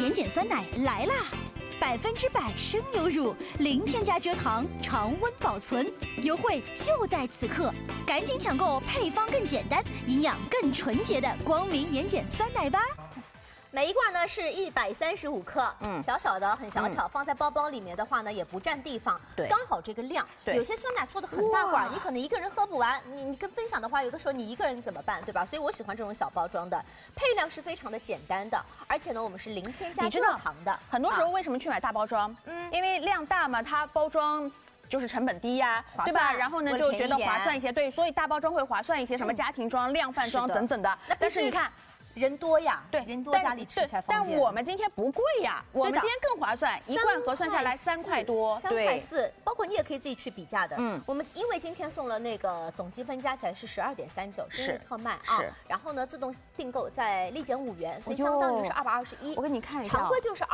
盐碱酸奶来啦！100%生牛乳，零添加蔗糖，常温保存，优惠就在此刻！赶紧抢购配方更简单、营养更纯洁的光明盐碱酸奶吧！ 每一罐呢是135克，小小的，很小巧，放在包包里面的话呢也不占地方， 对， 刚好这个量。对，有些酸奶做的很大罐，你可能一个人喝不完，你跟分享的话，有的时候你一个人怎么办，对吧？所以我喜欢这种小包装的，配料是非常的简单的，而且呢我们是零添加蔗糖的。 很多时候为什么去买大包装？因为量大嘛，它包装。就是成本低呀，对吧？然后呢，就觉得划算一些，对，所以大包装会划算一些，什么家庭装、量贩装等等的。但是你看。 人多呀， 对， 人多家里吃才方便。 但我们今天不贵呀，我们今天更划算，一罐核算下来3块多 ，3块4，包括你也可以自己去比价的。我们因为今天送了那个总积分加起来是12.39，是特卖啊。然后呢，自动订购再立减5元，所以相当于是221。 我给你看一下， 常规就是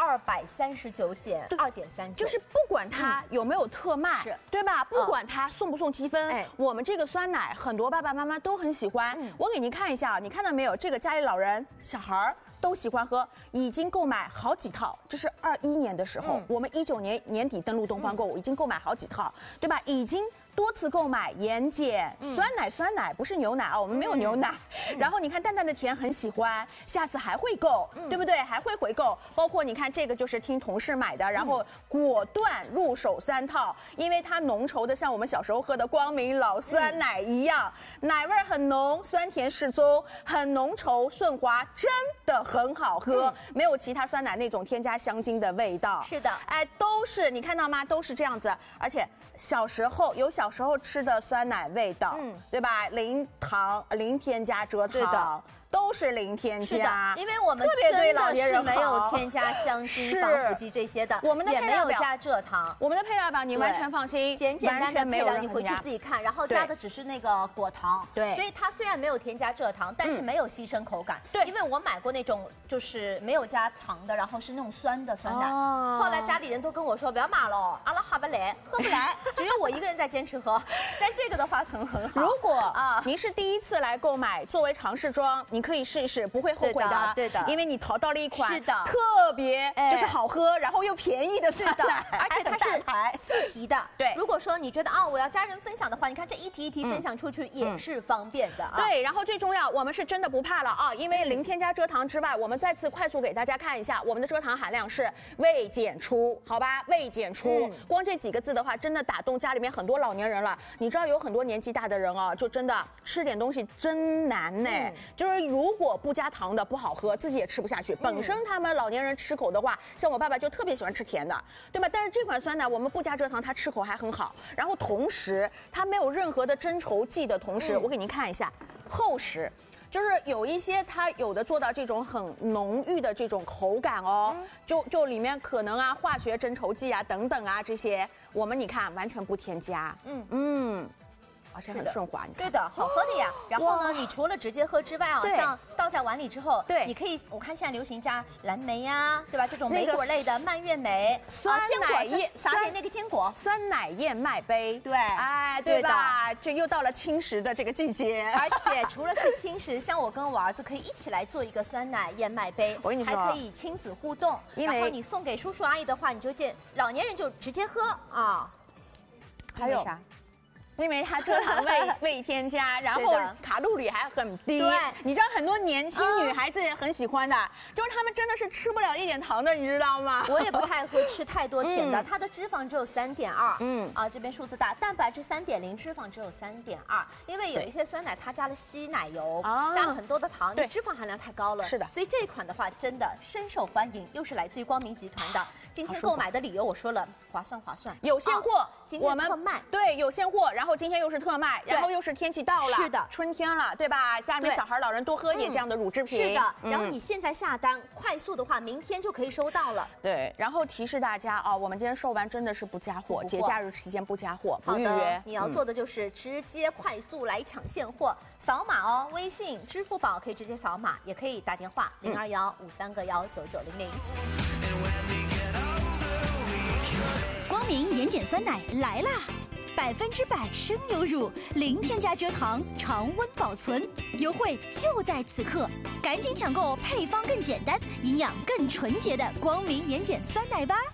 239减2.39， 就是不管它有没有特卖，对吧？不管它送不送积分，我们这个酸奶很多爸爸妈妈都很喜欢。我给您看一下，你看到没有？这个家里老人。小孩都喜欢喝，已经购买好几套。这是21年的时候，我们19年年底登陆东方购物，已经购买好几套，对吧？已经多次购买盐碱酸奶不是牛奶啊，我们没有牛奶。然后你看淡淡的甜很喜欢，下次还会购，对不对？还会回购。包括你看这个就是听同事买的，然后果断入手3套，因为它浓稠的像我们小时候喝的光明老酸奶一样，奶味很浓，酸甜适中，很浓稠顺滑，真的很好喝，没有其他酸奶那种添加香精的味道。 是的， 哎，都是你看到吗？都是这样子，而且小时候吃的酸奶味道，对吧？零糖、零添加蔗糖，都是零添加。 是的，因为我们真的是没有添加香精、防腐剂这些的， 我们的也没有加蔗糖。 我们的配料表你完全放心， 简单的配料你回去自己看，然后加的只是那个果糖。对，所以它虽然没有添加蔗糖，但是没有牺牲口感。对，因为我买过那种就是没有加糖的，然后是那种酸的酸奶，后来家里人都跟我说不要买了，阿拉哈不来，喝不来，只有我一个人在坚持喝。但这个的话很好。 如果您是第一次来购买，作为尝试装，你可以试一试，不会后悔的。 对的， 因为你淘到了一款特别就是好喝，然后又便宜的酸奶， 而且它是4提的。 对， 如果说你觉得我要家人分享的话，你看这一提一提分享出去也是方便的。 对，然后最重要，我们是真的不怕了啊，因为零添加蔗糖之外，我们再次快速给大家看一下，我们的蔗糖含量是未检出，好吧？未检出，光这几个字的话，真的打动家里面很多老年人了。你知道有很多年纪大的人啊，就真的吃点东西真难呢。就是如果不加糖的不好喝，自己也吃不下去。本身他们老年人吃口的话，像我爸爸就特别喜欢吃甜的，对吧？但是这款酸奶我们不加蔗糖，他吃口还很好。然后同时它没有任何的增稠剂的同时，我给您看一下厚实。就是有一些它有的做到这种很浓郁的这种口感哦，就里面可能化学增稠剂等等这些，我们你看完全不添加，而且很顺滑， 对的，好喝的呀。然后呢，你除了直接喝之外像倒在碗里之后，你可以，我看现在流行加蓝莓呀，对吧？这种莓果类的蔓越莓、 酸奶燕， 撒点那个坚果， 酸奶燕麦杯， 对， 哎，对吧？这又到了轻食的这个季节， 而且除了是轻食，像我跟我儿子可以一起来做一个酸奶燕麦杯， 我跟你说， 还可以亲子互动。然后你送给叔叔阿姨的话，你就老年人就直接喝啊。 还有啥？因为它蔗糖未添加，然后卡路里还很低。对，你知道很多年轻女孩子也很喜欢的，就是她们真的是吃不了一点糖的，你知道吗？ 我也不太会吃太多甜的，它的脂肪只有3.2，这边数字大，蛋白质3.0，脂肪只有3.2。因为有一些酸奶它加了稀奶油，加了很多的糖，对，脂肪含量太高了。是的，所以这一款的话真的深受欢迎，又是来自于光明集团的。今天购买的理由我说了，划算， 有现货， 今天特卖， 对，有现货，然后今天又是特卖，然后又是天气到了， 是的， 春天了，对吧？家里面小孩老人多喝一点这样的乳制品， 是的。然后你现在下单，快速的话，明天就可以收到了。 对，然后提示大家我们今天售完真的是不加货，节假日期间不加货，不预约。 你要做的就是直接快速来抢现货，扫码微信、支付宝可以直接扫码，也可以打电话0215319900。 光明盐碱酸奶来啦 100%生牛乳，零添加蔗糖，常温保存，优惠就在此刻！赶紧抢购配方更简单、营养更纯洁的光明盐碱酸奶吧！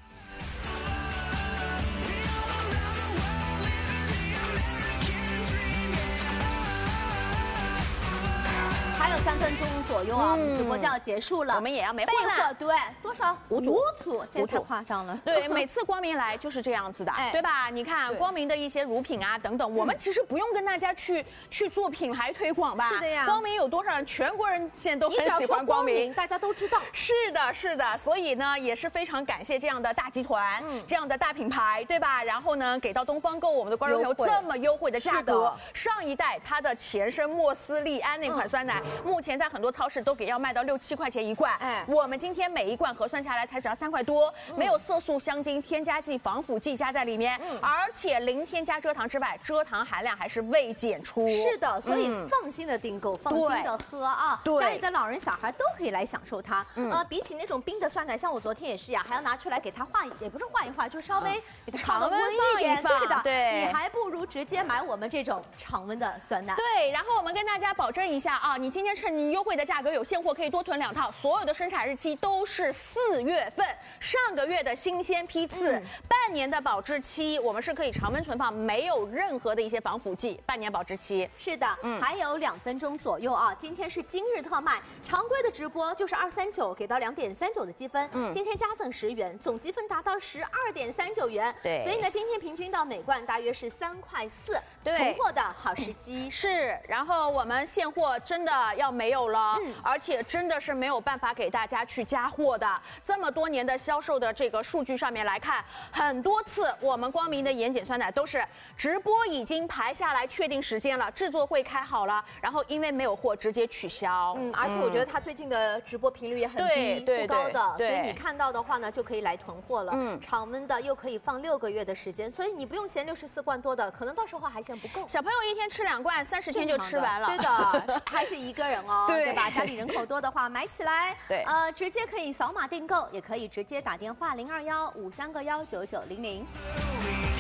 还有3分钟左右啊，我们直播就要结束了， 我们也要没货了。 对，多少？5组，这太夸张了。 对，每次光明来就是这样子的，对吧？你看光明的一些乳品啊等等，我们其实不用跟大家去做品牌推广吧？ 是的呀。 光明有多少人？全国人现在都很喜欢光明， 大家都知道。 是的，是的。所以呢，也是非常感谢这样的大集团，这样的大品牌，对吧？然后呢，给到东方购我们的观众朋友这么优惠的价格。上一代它的前身莫斯利安那款酸奶。目前在很多超市都要卖到6、7块钱一罐，我们今天每一罐核算下来才只要3块多，没有色素、香精、添加剂、防腐剂加在里面，而且零添加蔗糖之外，蔗糖含量还是未检出。 是的，所以放心的订购，放心的喝啊，家里的老人小孩都可以来享受它。比起那种冰的酸奶，像我昨天也是呀，还要拿出来给它化，也不是化一化，就稍微给它放的温一点，对的，你还不如直接买我们这种常温的酸奶。 对，然后我们跟大家保证一下啊，你今天趁你优惠的价格有现货可以多囤2套，所有的生产日期都是4月份，上个月的新鲜批次，半年的保质期，我们是可以常温存放，没有任何的一些防腐剂，半年保质期。 是的，还有2分钟左右啊，今天是今日特卖，常规的直播就是239给到2.39的积分，今天加赠10元，总积分达到12.39元。 对， 所以呢，今天平均到每罐大约是3块4，囤货的好时机。 是，然后我们现货真的要没有了，而且真的是没有办法给大家去加货的。这么多年的销售的这个数据上面来看，很多次我们光明的盐碱酸奶都是直播已经排下来确定时间了，制作会开好了，然后因为没有货直接取消。 而且我觉得他最近的直播频率也很低，不高的，所以你看到的话呢，就可以来囤货了。常温的又可以放6个月的时间，所以你不用嫌64罐多的，可能到时候还嫌不够。 小朋友一天吃2罐，30天就吃完了。 对的，还是1个人哦，对吧？家里人口多的话，买起来。 对， 直接可以扫码订购，也可以直接打电话0215319900。